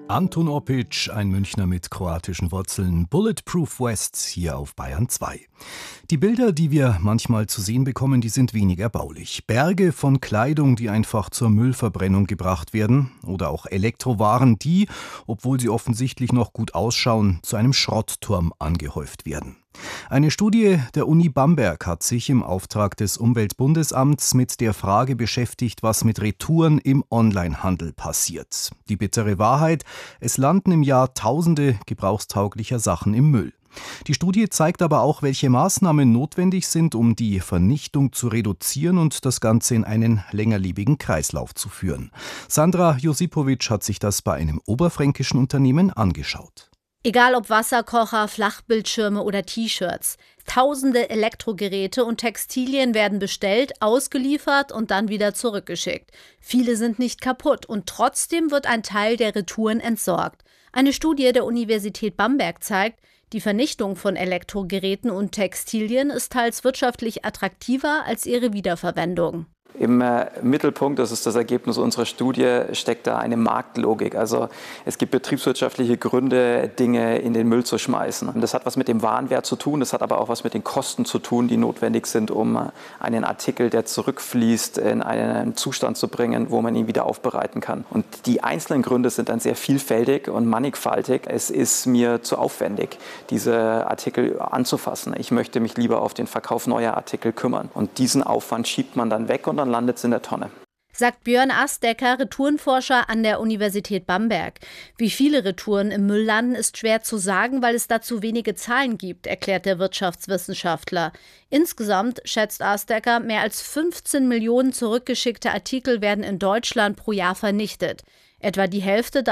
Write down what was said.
Anton Opic, ein Münchner mit kroatischen Wurzeln, Bulletproof West hier auf Bayern 2. Die Bilder, die wir manchmal zu sehen bekommen, die sind wenig erbaulich. Berge von Kleidung, die einfach zur Müllverbrennung gebracht werden, oder auch Elektrowaren, die, obwohl sie offensichtlich noch gut ausschauen, zu einem Schrottturm angehäuft werden. Eine Studie der Uni Bamberg hat sich im Auftrag des Umweltbundesamts mit der Frage beschäftigt, was mit Retouren im Onlinehandel passiert. Die bittere Wahrheit: Es landen im Jahr Tausende gebrauchstauglicher Sachen im Müll. Die Studie zeigt aber auch, welche Maßnahmen notwendig sind, um die Vernichtung zu reduzieren und das Ganze in einen längerlebigen Kreislauf zu führen. Sandra Josipovic hat sich das bei einem oberfränkischen Unternehmen angeschaut. Egal ob Wasserkocher, Flachbildschirme oder T-Shirts. Tausende Elektrogeräte und Textilien werden bestellt, ausgeliefert und dann wieder zurückgeschickt. Viele sind nicht kaputt und trotzdem wird ein Teil der Retouren entsorgt. Eine Studie der Universität Bamberg zeigt, die Vernichtung von Elektrogeräten und Textilien ist teils wirtschaftlich attraktiver als ihre Wiederverwendung. Im Mittelpunkt, das ist das Ergebnis unserer Studie, steckt da eine Marktlogik. Also es gibt betriebswirtschaftliche Gründe, Dinge in den Müll zu schmeißen. Und das hat was mit dem Warenwert zu tun, das hat aber auch was mit den Kosten zu tun, die notwendig sind, um einen Artikel, der zurückfließt, in einen Zustand zu bringen, wo man ihn wieder aufbereiten kann. Und die einzelnen Gründe sind dann sehr vielfältig und mannigfaltig. Es ist mir zu aufwendig, diese Artikel anzufassen. Ich möchte mich lieber auf den Verkauf neuer Artikel kümmern. Und diesen Aufwand schiebt man dann weg und dann landet es in der Tonne. Sagt Björn Astecker, Retourenforscher an der Universität Bamberg. Wie viele Retouren im Müll landen, ist schwer zu sagen, weil es dazu wenige Zahlen gibt, erklärt der Wirtschaftswissenschaftler. Insgesamt, schätzt Astecker, mehr als 15 Millionen zurückgeschickte Artikel werden in Deutschland pro Jahr vernichtet. Etwa die Hälfte